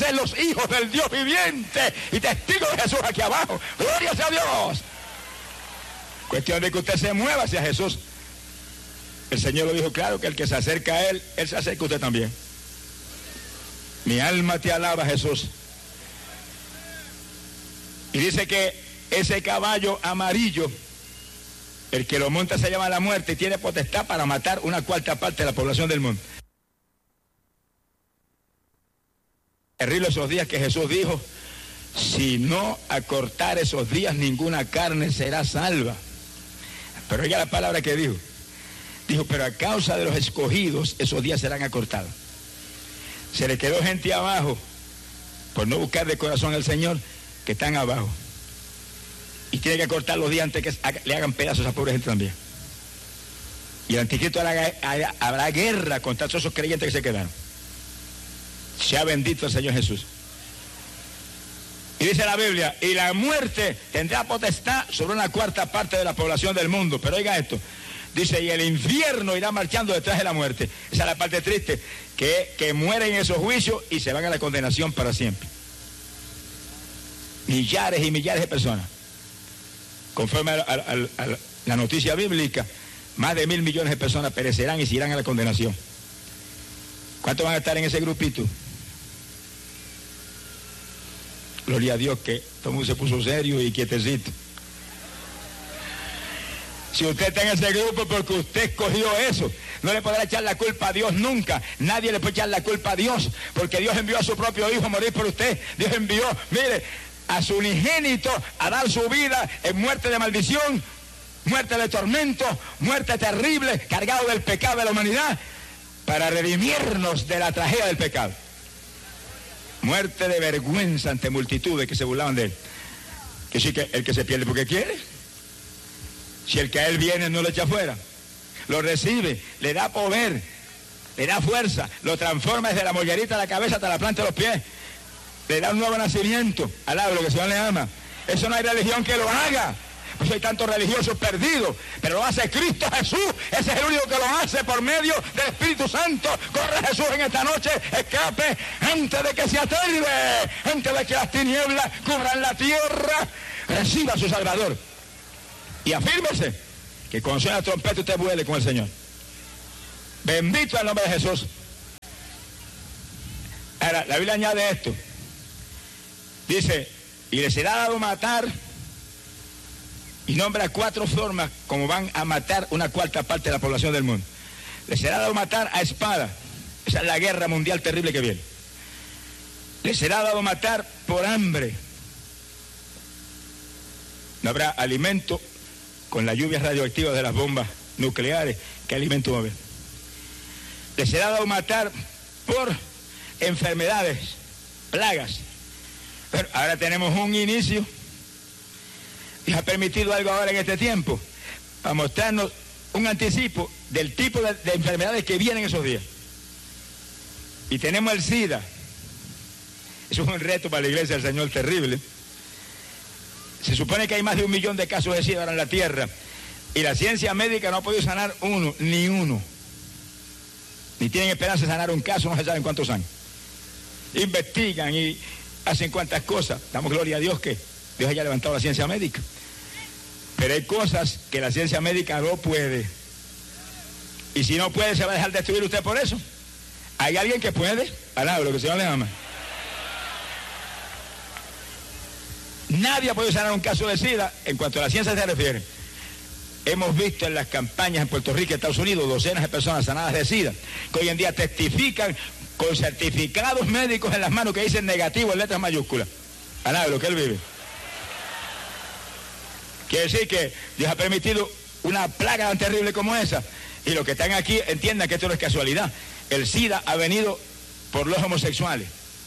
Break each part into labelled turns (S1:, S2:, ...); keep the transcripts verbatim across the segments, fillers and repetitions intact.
S1: ser los hijos del Dios viviente y testigos de Jesús aquí abajo. ¡Gloria sea a Dios! Cuestión de que usted se mueva hacia Jesús. El Señor lo dijo claro, que el que se acerca a Él, Él se acerca a usted también. Mi alma te alaba, Jesús. Y dice que ese caballo amarillo, el que lo monta se llama la muerte y tiene potestad para matar una cuarta parte de la población del mundo. Terrible esos días que Jesús dijo, si no acortar esos días, ninguna carne será salva. Pero oiga la palabra que dijo. Dijo, pero a causa de los escogidos, esos días serán acortados. Se le quedó gente abajo, por no buscar de corazón al Señor, que están abajo. Y tiene que acortar los días antes que le hagan pedazos a esa pobre gente también. Y el anticristo hará, hará, habrá guerra contra todos esos creyentes que se quedaron. Sea bendito el Señor Jesús. Y dice la Biblia, y la muerte tendrá potestad sobre una cuarta parte de la población del mundo. Pero oiga esto, dice, y el infierno irá marchando detrás de la muerte. Esa es la parte triste, que, que mueren en esos juicios y se van a la condenación para siempre. Millares y millares de personas. Conforme a, a, a, a la noticia bíblica, más de mil millones de personas perecerán y se irán a la condenación. ¿Cuántos van a estar en ese grupito? Gloria a Dios que todo el mundo se puso serio y quietecito. Si usted está en ese grupo porque usted escogió eso, no le podrá echar la culpa a Dios nunca. Nadie le puede echar la culpa a Dios, porque Dios envió a su propio Hijo a morir por usted. Dios envió, mire, a su unigénito a dar su vida en muerte de maldición, muerte de tormento, muerte terrible, cargado del pecado de la humanidad, para redimirnos de la tragedia del pecado. Muerte de vergüenza ante multitudes que se burlaban de él. Que sí, que el que se pierde porque quiere. Si el que a él viene no lo echa fuera, lo recibe, le da poder, le da fuerza, lo transforma desde la mollerita de la cabeza hasta la planta de los pies, le da un nuevo nacimiento, alaba lo que el Señor le ama. Eso no hay religión que lo haga. Pues hay tantos religiosos perdidos, pero lo hace Cristo Jesús. Ese es el único que lo hace por medio del Espíritu Santo. Corre Jesús en esta noche, escape antes de que se aterre, antes de que las tinieblas cubran la tierra. Reciba a su Salvador y afírmese que cuando suena la trompeta usted vuele con el Señor. Bendito el nombre de Jesús. Ahora, la Biblia añade esto. Dice, y le será dado matar, y nombra cuatro formas como van a matar una cuarta parte de la población del mundo. Le será dado matar a espada. Esa es la guerra mundial terrible que viene. Le será dado matar por hambre. No habrá alimento con las lluvias radioactivas de las bombas nucleares. ¿Qué alimento va a haber? Le será dado matar por enfermedades, plagas. Pero ahora tenemos un inicio. Dios ha permitido algo ahora en este tiempo para mostrarnos un anticipo del tipo de, de enfermedades que vienen esos días. Y tenemos el SIDA. Eso es un reto para la iglesia del Señor terrible. Se supone que hay más de un millón de casos de SIDA ahora en la tierra y la ciencia médica no ha podido sanar uno, ni uno. Ni tienen esperanza de sanar un caso, no se saben cuántos años. Investigan y hacen cuantas cosas. Damos gloria a Dios que Dios haya levantado la ciencia médica. Pero hay cosas que la ciencia médica no puede. Y si no puede, ¿se va a dejar destruir usted por eso? ¿Hay alguien que puede? Alaba lo que el Señor le ama. Nadie ha podido sanar un caso de SIDA en cuanto a la ciencia se refiere. Hemos visto en las campañas en Puerto Rico y Estados Unidos docenas de personas sanadas de SIDA, que hoy en día testifican con certificados médicos en las manos que dicen negativo en letras mayúsculas. Alaba lo que él vive. Quiere decir que Dios ha permitido una plaga tan terrible como esa. Y los que están aquí entiendan que esto no es casualidad. El SIDA ha venido por los homosexuales.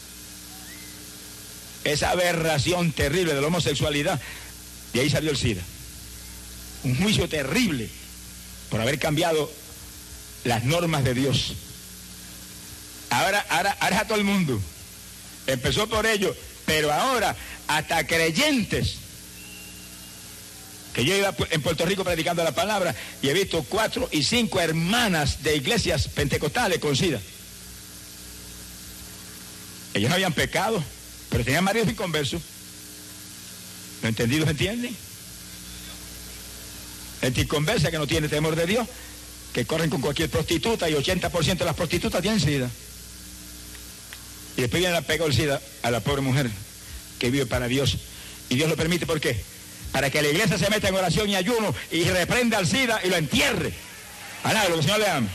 S1: Esa aberración terrible de la homosexualidad, de ahí salió el SIDA. Un juicio terrible por haber cambiado las normas de Dios. Ahora, ahora, ahora a todo el mundo. Empezó por ello, pero ahora hasta creyentes. Que yo iba en Puerto Rico predicando la palabra y he visto cuatro y cinco hermanas de iglesias pentecostales con SIDA. Ellas Ellos no habían pecado, pero tenían maridos inconversos. ¿Lo entendidos entienden? Gente inconversa que no tiene temor de Dios, que corren con cualquier prostituta, y ochenta por ciento de las prostitutas tienen SIDA. Y después viene la pega del SIDA a la pobre mujer que vive para Dios. Y Dios lo permite, ¿por qué? Para que la iglesia se meta en oración y ayuno y reprenda al SIDA y lo entierre. Alá, lo que el Señor le ama.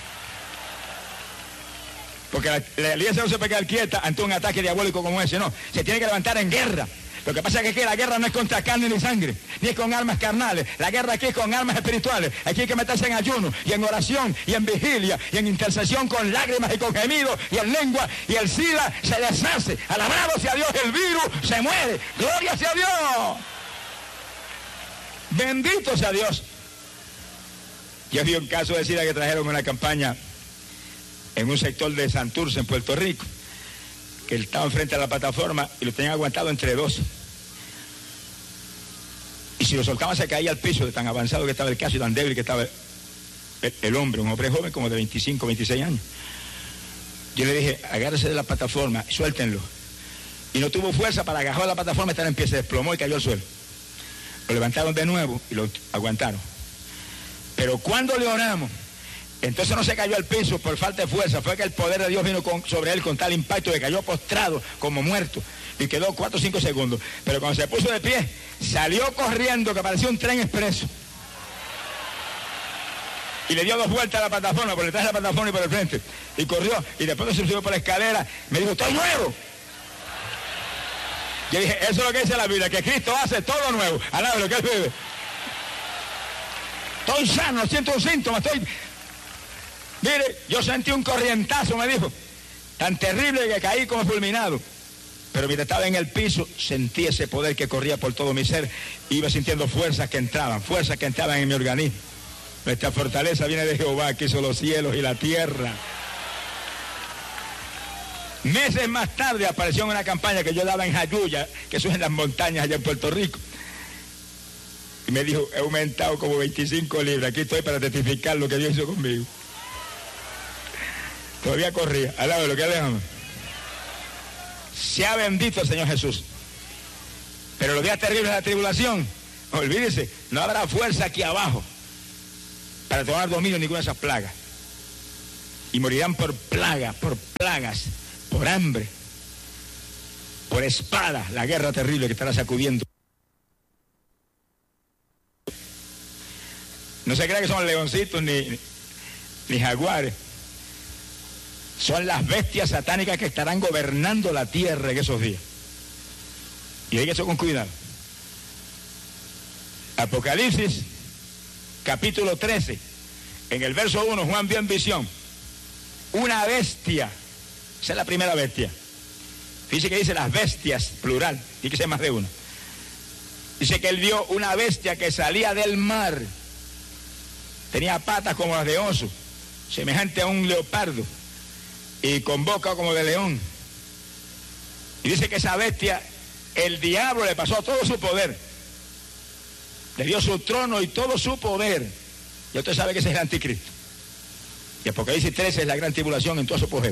S1: Porque la, la iglesia no se puede quedar quieta ante un ataque diabólico como ese, no. Se tiene que levantar en guerra. Lo que pasa es que aquí la guerra no es contra carne ni sangre, ni es con armas carnales. La guerra aquí es con armas espirituales. Aquí hay que meterse en ayuno, y en oración, y en vigilia, y en intercesión con lágrimas y con gemidos, y en lengua, y el SIDA se deshace. Alabado sea Dios, el virus se muere. ¡Gloria sea Dios! Bendito sea Dios. Yo vi un caso de SIDA que trajeron una campaña en un sector de Santurce, en Puerto Rico, que estaba enfrente a la plataforma y lo tenían aguantado entre dos. Y si lo soltaban se caía al piso de tan avanzado que estaba el caso y tan débil que estaba el, el hombre, un hombre joven como de veinticinco, veintiséis años. Yo le dije, agárrese de la plataforma, suéltenlo. Y no tuvo fuerza para agarrar la plataforma, estar en pie, se desplomó y cayó al suelo. Lo levantaron de nuevo y lo aguantaron. Pero cuando le oramos, entonces no se cayó al piso por falta de fuerza, fue que el poder de Dios vino con, sobre él con tal impacto que cayó postrado como muerto y quedó cuatro o cinco segundos. Pero cuando se puso de pie, salió corriendo que parecía un tren expreso. Y le dio dos vueltas a la plataforma, por detrás de la plataforma y por el frente. Y corrió, y después se subió por la escalera, me dijo, ¡estoy nuevo! Yo dije, eso es lo que dice la Biblia, que Cristo hace todo nuevo, al lado de lo que él vive. Estoy sano, no siento un síntoma, estoy... Mire, yo sentí un corrientazo, me dijo, tan terrible que caí como fulminado. Pero mientras estaba en el piso, sentí ese poder que corría por todo mi ser. Iba sintiendo fuerzas que entraban, fuerzas que entraban en mi organismo. Nuestra fortaleza viene de Jehová, que hizo los cielos y la tierra. Meses más tarde apareció en una campaña que yo daba en Jayuya, que eso es en las montañas allá en Puerto Rico. Y me dijo, he aumentado como veinticinco libras, aquí estoy para testificar lo que Dios hizo conmigo. Todavía corría, al lado de lo que él le ama. Sea bendito el Señor Jesús. Pero los días terribles de la tribulación, olvídese, no habrá fuerza aquí abajo para tomar dominio de ninguna de esas plagas. Y morirán por plagas, por plagas, por hambre, por espada, la guerra terrible que estará sacudiendo. No se crea que son leoncitos ni, ni jaguares. Son las bestias satánicas que estarán gobernando la tierra en esos días. Y hay que eso con cuidado. Apocalipsis, capítulo trece, en el verso uno, Juan vio en visión una bestia. Esa es la primera bestia. Fíjese que dice las bestias, plural, tiene que ser más de una. Dice que él vio una bestia que salía del mar. Tenía patas como las de oso, semejante a un leopardo, y con boca como de león. Y dice que esa bestia, el diablo le pasó todo su poder, le dio su trono y todo su poder. Y usted sabe que ese es el anticristo. Y Apocalipsis trece es la gran tribulación en todo su apogeo.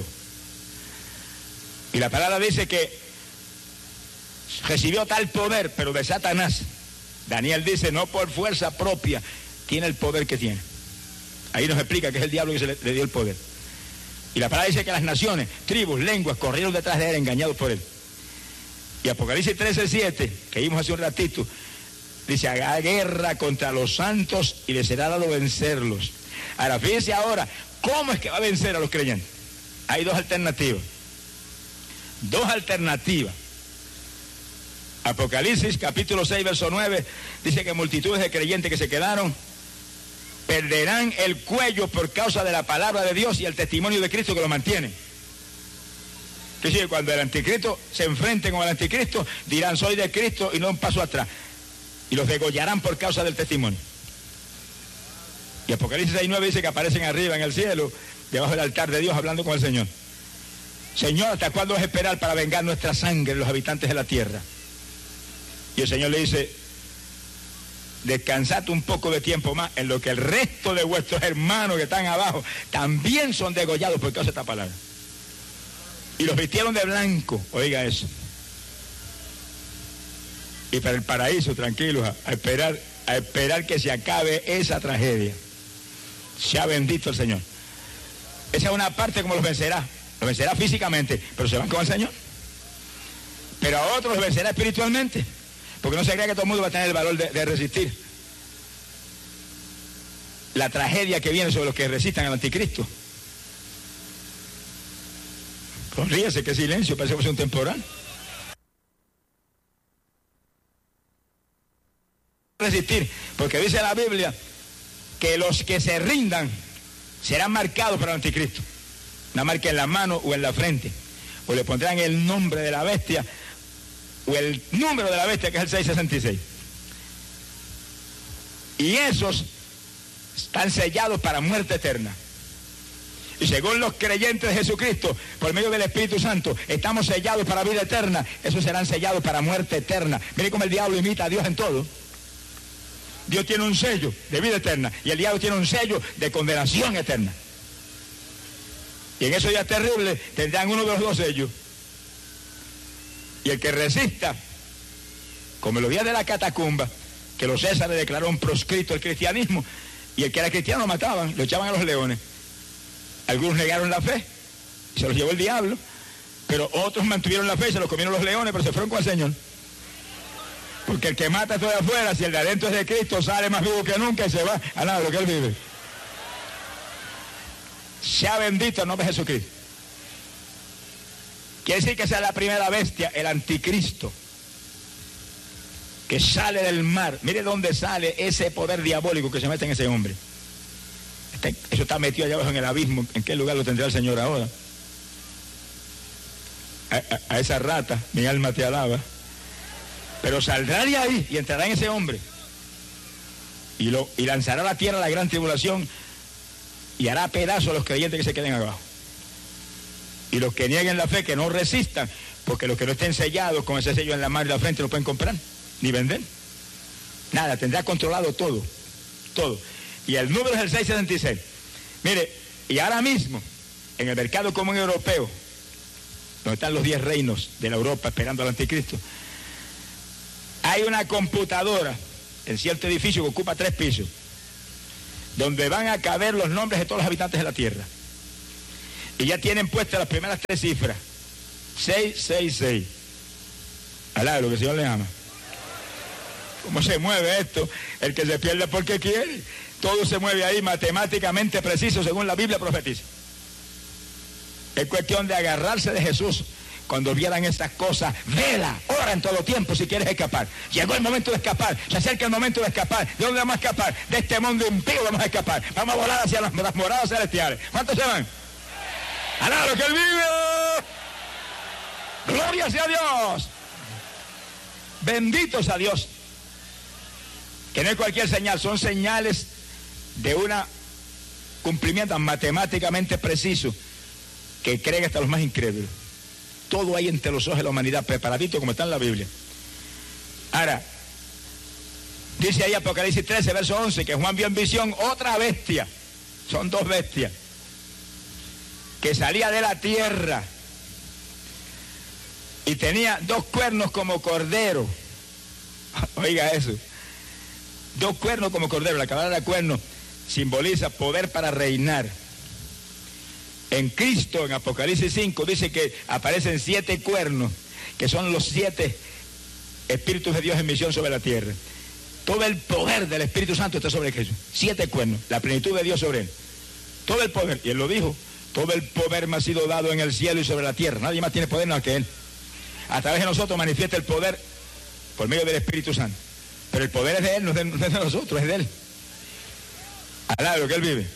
S1: Y la palabra dice que recibió tal poder, pero de Satanás. Daniel dice, no por fuerza propia tiene el poder que tiene. Ahí nos explica que es el diablo que se le, le dio el poder. Y la palabra dice que las naciones, tribus, lenguas, corrieron detrás de él, engañados por él. Y Apocalipsis trece, siete, que vimos hace un ratito, dice, haga guerra contra los santos y les será dado vencerlos. Ahora, fíjense ahora, ¿cómo es que va a vencer a los creyentes? Hay dos alternativas. Dos alternativas. Apocalipsis, capítulo seis, verso nueve, dice que multitudes de creyentes que se quedaron perderán el cuello por causa de la palabra de Dios y el testimonio de Cristo que lo mantiene. Que sí, cuando el anticristo se enfrente con el anticristo, dirán, soy de Cristo y no un paso atrás. Y los degollarán por causa del testimonio. Y Apocalipsis seis, nueve dice que aparecen arriba en el cielo, debajo del altar de Dios, hablando con el Señor. Señor, ¿hasta cuándo vas a esperar para vengar nuestra sangre los habitantes de la tierra? Y el Señor le dice, descansad un poco de tiempo más en lo que el resto de vuestros hermanos que están abajo también son degollados por causa de esta palabra. y los vistieron de blanco, oiga eso. Y para el paraíso, tranquilos, a, a esperar, a esperar que se acabe esa tragedia. Sea bendito el Señor. Esa es una parte como los vencerá. Los vencerá físicamente, pero se van con el Señor. Pero a otros los vencerá espiritualmente, porque no se crea que todo el mundo va a tener el valor de, de resistir la tragedia que viene sobre los que resistan al anticristo. Sonríese, qué silencio, parece que es un temporal. Resistir, porque dice la Biblia que los que se rindan serán marcados para el anticristo. Una marca en la mano o en la frente, o le pondrán el nombre de la bestia o el número de la bestia, que es el seiscientos sesenta y seis. Y esos están sellados para muerte eterna. Y según los creyentes de Jesucristo, por medio del Espíritu Santo, estamos sellados para vida eterna. Esos serán sellados para muerte eterna. Miren cómo el diablo imita a Dios en todo. Dios tiene un sello de vida eterna y el diablo tiene un sello de condenación eterna. Y en esos días terribles tendrán uno de los dos sellos. Y el que resista, como en los días de la catacumba, que los Césares declararon proscrito el cristianismo, y el que era cristiano lo mataban, lo echaban a los leones. Algunos negaron la fe, y se los llevó el diablo, pero otros mantuvieron la fe y se los comieron los leones, pero se fueron con el Señor. Porque el que mata esto de afuera, si el de adentro es de Cristo, sale más vivo que nunca y se va a nada de lo que él vive. Sea bendito el nombre de Jesucristo. Quiere decir que esa es la primera bestia, el anticristo, que sale del mar. Mire dónde sale ese poder diabólico que se mete en ese hombre. Este, eso está metido allá abajo en el abismo. ¿En qué lugar lo tendrá el Señor ahora? A, a, a esa rata, mi alma te alaba. Pero saldrá de ahí y entrará en ese hombre. Y, lo, y lanzará a la tierra la gran tribulación y hará pedazos a los creyentes que se queden abajo. Y los que nieguen la fe, que no resistan, porque los que no estén sellados con ese sello en la mano y la frente no pueden comprar, ni vender. Nada, tendrá controlado todo, todo. Y el número es el seiscientos setenta y seis. Mire, y ahora mismo, en el mercado común europeo, donde están los diez reinos de la Europa esperando al anticristo, hay una computadora en cierto edificio que ocupa tres pisos, donde van a caber los nombres de todos los habitantes de la tierra. Y ya tienen puestas las primeras tres cifras. seiscientos sesenta y seis. Alá, lo que el Señor le ama. ¿Cómo se mueve esto? El que se pierde porque quiere. Todo se mueve ahí matemáticamente preciso según la Biblia profetiza. Es cuestión de agarrarse de Jesús. Cuando vieran estas cosas, vela, ora en todo tiempo si quieres escapar. Llegó el momento de escapar, se acerca el momento de escapar. ¿De dónde vamos a escapar? De este mundo impío vamos a escapar. Vamos a volar hacia las, las moradas celestiales. ¿Cuántos se van? ¡Alá lo que él vive! ¡Gloria sea a Dios! Benditos a Dios. Que no es cualquier señal, son señales de un cumplimiento matemáticamente preciso que creen hasta los más incrédulos. Todo hay entre los ojos de la humanidad, preparadito como está en la Biblia. Ahora, dice ahí Apocalipsis trece, verso once, que Juan vio en visión otra bestia. Son dos bestias. Que salía de la tierra y tenía dos cuernos como cordero. Oiga eso. Dos cuernos como cordero. La palabra cuerno simboliza poder para reinar. En Cristo, en Apocalipsis cinco, dice que aparecen siete cuernos, que son los siete espíritus de Dios en misión sobre la tierra. Todo el poder del Espíritu Santo está sobre Cristo. Siete cuernos, la plenitud de Dios sobre él. Todo el poder, y él lo dijo, todo el poder me ha sido dado en el cielo y sobre la tierra. Nadie más tiene poder más que él. A través de nosotros manifiesta el poder por medio del Espíritu Santo. Pero el poder es de él, no es de, no es de nosotros, es de él. Alá de lo que él vive.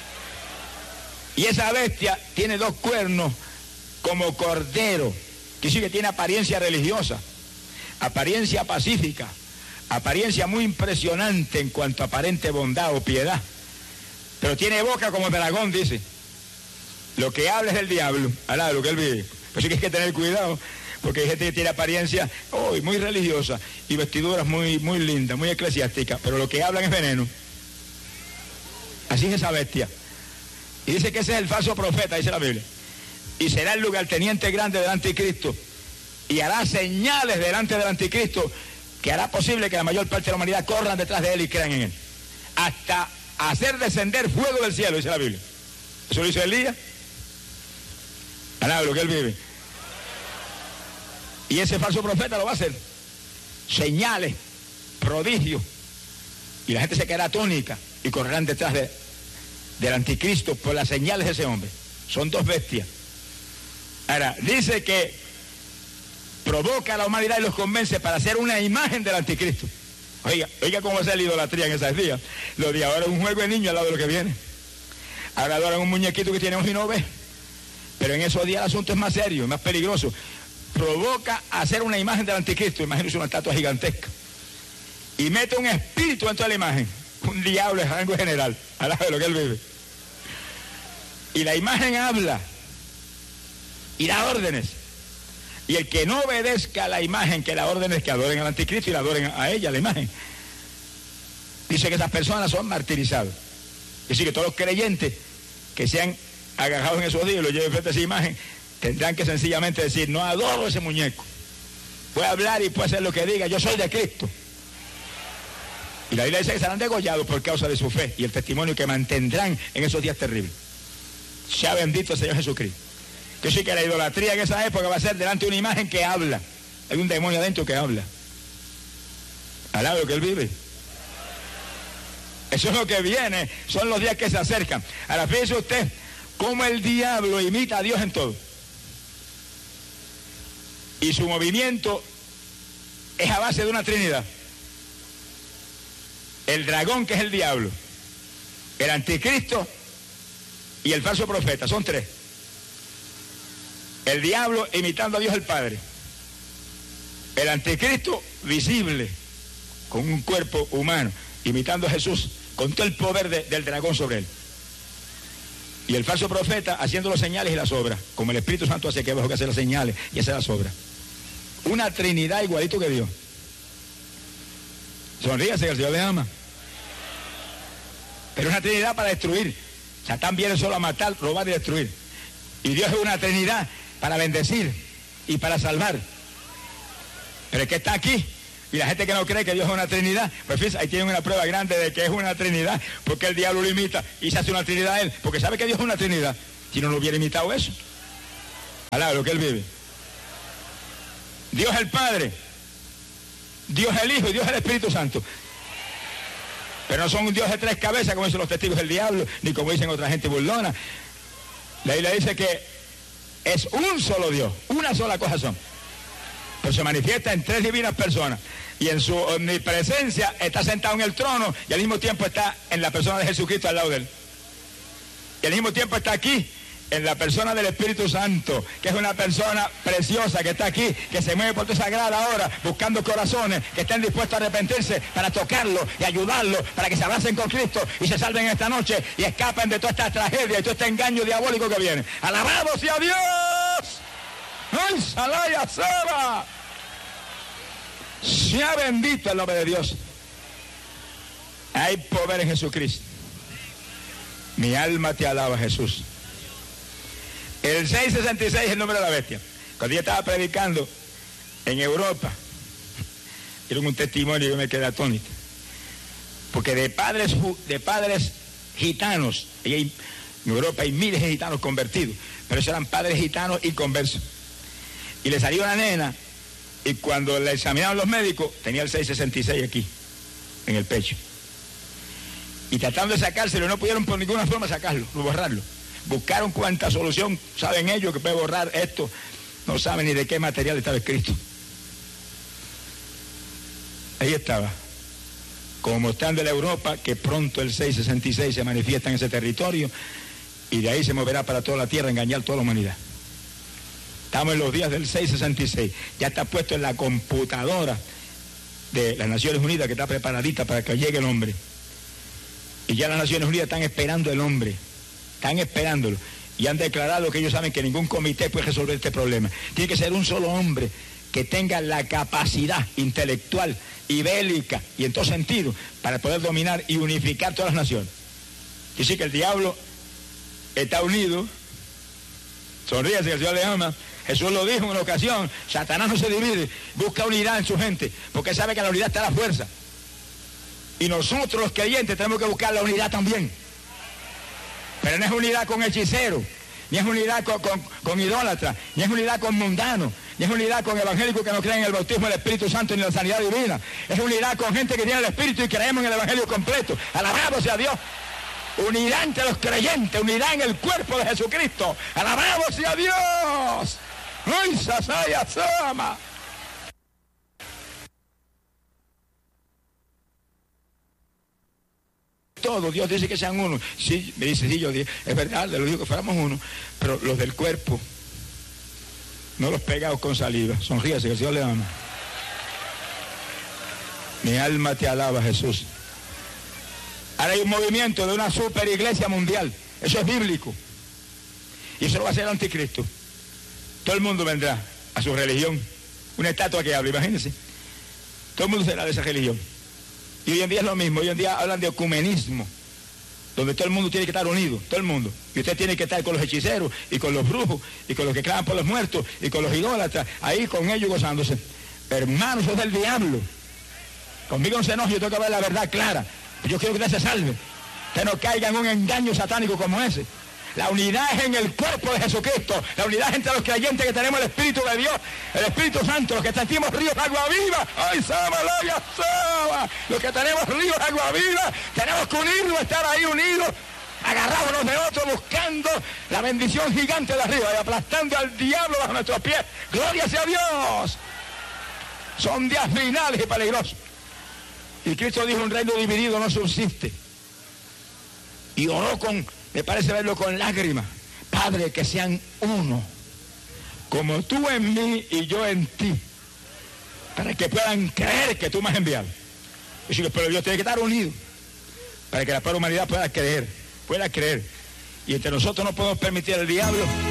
S1: Y esa bestia tiene dos cuernos como cordero, que sí que tiene apariencia religiosa, apariencia pacífica, apariencia muy impresionante en cuanto a aparente bondad o piedad, pero tiene boca como dragón, dice. Lo que habla es del diablo, alá de lo que él vive. Pues sí que hay que tener cuidado, porque hay gente que tiene apariencia oh, muy religiosa y vestiduras muy, muy lindas, muy eclesiásticas, pero lo que hablan es veneno. Así es esa bestia. Y dice que ese es el falso profeta, dice la Biblia. y será el lugarteniente grande del anticristo, y hará señales delante del anticristo que hará posible que la mayor parte de la humanidad corran detrás de él y crean en él, hasta hacer descender fuego del cielo, dice la Biblia. Eso lo hizo Elías. Alaba lo que él vive. Y ese falso profeta lo va a hacer. Señales, prodigios, y la gente se quedará atónica y correrán detrás de, del anticristo por las señales de ese hombre. Son dos bestias. Ahora, dice que provoca a la humanidad y los convence para hacer una imagen del anticristo. Oiga, oiga cómo va a ser la idolatría en esos días. Los de ahora es un juego de niños al lado de lo que viene. Ahora adoran un muñequito que tiene ojos y no ve. Pero en esos días el asunto es más serio, más peligroso. Provoca a hacer una imagen del anticristo. Imagínense una estatua gigantesca. Y mete un espíritu dentro de la imagen. Un diablo de rango general, al lado de lo que él vive. Y la imagen habla y da órdenes. Y el que no obedezca a la imagen que la orden es que adoren al anticristo y la adoren a ella, la imagen. Dice que esas personas son martirizadas. Es decir, que todos los creyentes que se han agarrado en esos días y lo lleven frente a esa imagen, tendrán que sencillamente decir, no adoro ese muñeco. Puede hablar y puede hacer lo que diga, yo soy de Cristo. Y la Biblia dice que serán degollados por causa de su fe y el testimonio que mantendrán en esos días terribles. Sea bendito el Señor Jesucristo. Que sí que la idolatría en esa época va a ser delante de una imagen que habla. Hay un demonio adentro que habla. Al lado que él vive. Eso es lo que viene, son los días que se acercan. Ahora fíjese usted cómo el diablo imita a Dios en todo. Y su movimiento es a base de una trinidad. El dragón, que es el diablo, el anticristo y el falso profeta, son tres. El diablo imitando a Dios el Padre. El anticristo visible, con un cuerpo humano, imitando a Jesús, con todo el poder de, del dragón sobre él. Y el falso profeta haciendo las señales y las obras, como el Espíritu Santo hace, que abajo que hace las señales y hace las obras. Una trinidad igualito que Dios. Sonríase, que el Señor le ama. Pero una trinidad para destruir. Satán viene solo a matar, robar y destruir. Y Dios es una trinidad para bendecir y para salvar. Pero es que está aquí. Y la gente que no cree que Dios es una trinidad, pues fíjense, ahí tienen una prueba grande de que es una trinidad, porque el diablo lo imita y se hace una trinidad a él, porque sabe que Dios es una trinidad. Si no lo hubiera imitado eso. Alá, lo que él vive. Dios el Padre, Dios el Hijo y Dios el Espíritu Santo. Pero no son un Dios de tres cabezas, como dicen los testigos del diablo, ni como dicen otra gente burlona. La Biblia dice que es un solo Dios, una sola cosa son. Pero se manifiesta en tres divinas personas. Y en su omnipresencia está sentado en el trono y al mismo tiempo está en la persona de Jesucristo al lado de él. Y al mismo tiempo está aquí, en la persona del Espíritu Santo, que es una persona preciosa que está aquí, que se mueve por toda esa grada ahora, buscando corazones que estén dispuestos a arrepentirse para tocarlo y ayudarlo, para que se abracen con Cristo y se salven esta noche y escapen de toda esta tragedia y todo este engaño diabólico que viene. ¡Alabado sea Dios! ¡Ay, Salaya Seba! Sea bendito el nombre de Dios. Hay poder en Jesucristo. Mi alma te alaba, Jesús. El seiscientos sesenta y seis es el número de la bestia. Cuando yo estaba predicando en Europa, era un testimonio y yo me quedé atónito. Porque de padres, de padres gitanos, y hay, en Europa hay miles de gitanos convertidos, pero esos eran padres gitanos y conversos. Y le salió una nena, y cuando le examinaron los médicos, tenía el seiscientos sesenta y seis aquí, en el pecho. Y tratando de sacárselo, no pudieron por ninguna forma sacarlo, borrarlo. Buscaron cuánta solución, saben ellos que puede borrar esto, no saben ni de qué material estaba escrito. Ahí estaba, como mostrando la Europa que pronto el seiscientos sesenta y seis se manifiesta en ese territorio y de ahí se moverá para toda la tierra, engañar a toda la humanidad. Estamos en los días del seiscientos sesenta y seis, ya está puesto en la computadora de las Naciones Unidas, que está preparadita para que llegue el hombre. Y ya las Naciones Unidas están esperando el hombre, están esperándolo. Y han declarado que ellos saben que ningún comité puede resolver este problema. Tiene que ser un solo hombre que tenga la capacidad intelectual y bélica, y en todo sentido, para poder dominar y unificar todas las naciones. Y sí que el diablo está unido, Sonríase, que el Señor le ama. Jesús lo dijo en una ocasión, Satanás no se divide, busca unidad en su gente, porque sabe que en la unidad está la fuerza. Y nosotros los creyentes tenemos que buscar la unidad también. Pero no es unidad con hechiceros, ni es unidad con, con, con idólatras, ni es unidad con mundanos, ni es unidad con evangélicos que no creen en el bautismo del Espíritu Santo ni en la sanidad divina. Es unidad con gente que tiene el Espíritu y creemos en el Evangelio completo. Alabado sea Dios. Unidad entre los creyentes, unidad en el cuerpo de Jesucristo. Alabado sea Dios. ¡Ay, sasaya, sama! Todo, Dios dice que sean uno. Sí, me dice, sí, yo dije, es verdad, le lo digo que fuéramos uno, pero los del cuerpo, no los pegados con saliva. Sonríase, que el Señor le ama. Mi alma te alaba, Jesús. Ahora hay un movimiento de una super iglesia mundial. Eso es bíblico. Y eso lo va a hacer el anticristo. Todo el mundo vendrá a su religión. Una estatua que habla, imagínense. Todo el mundo será de esa religión. Y hoy en día es lo mismo. Hoy en día hablan de ecumenismo, donde todo el mundo tiene que estar unido, todo el mundo. Y usted tiene que estar con los hechiceros, y con los brujos, y con los que claman por los muertos, y con los idólatras, ahí con ellos gozándose. Hermanos, eso es del diablo. Conmigo no se enoje, yo tengo que ver la verdad clara. Yo quiero que usted se salve, que no caiga en un engaño satánico como ese. La unidad es en el cuerpo de Jesucristo. La unidad es entre los creyentes que tenemos el Espíritu de Dios, el Espíritu Santo, los que sentimos ríos de agua viva. ¡Ay, sama, la sama! Los que tenemos ríos de agua viva, tenemos que unirnos, estar ahí unidos, agarrados unos de otros, buscando la bendición gigante de arriba y aplastando al diablo bajo nuestros pies. ¡Gloria sea a Dios! Son días finales y peligrosos. Y Cristo dijo, un reino dividido no subsiste. Y oró con, me parece verlo con lágrimas, Padre, que sean uno, como tú en mí y yo en ti, para que puedan creer que tú me has enviado. Y si, pero Dios tiene que estar unido, para que la pobre humanidad pueda creer, pueda creer. Y entre nosotros no podemos permitir al diablo